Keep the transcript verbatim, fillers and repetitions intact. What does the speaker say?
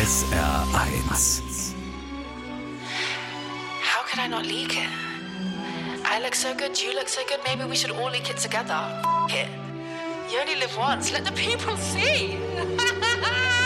S R eins. How could I not leak it? I look so good, you look so good, maybe we should all leak it together. F it. You only live once, let the people see.